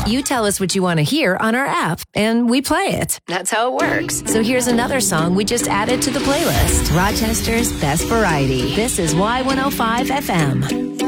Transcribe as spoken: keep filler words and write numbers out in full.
You tell us what you want to hear on our app, and we play it. That's how it works. So here's another song we just added to the playlist. Rochester's Best Variety. This is Y one oh five F M.